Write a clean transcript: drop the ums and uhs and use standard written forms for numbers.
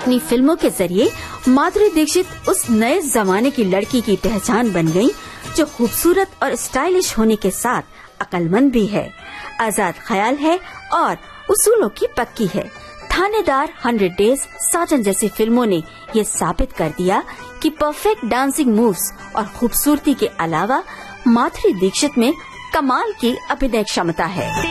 अपनी फिल्मों के जरिए माधुरी दीक्षित उस नए जमाने की लड़की की पहचान बन गयी, जो खूबसूरत और स्टाइलिश होने के साथ अक्लमंद भी है, आजाद ख्याल है और उसूलों की पक्की है। थानेदार, 100 डेज, साजन जैसी फिल्मों ने ये साबित कर दिया कि परफेक्ट डांसिंग मूव्स और खूबसूरती के अलावा माधुरी दीक्षित में कमाल की अभिनय क्षमता है।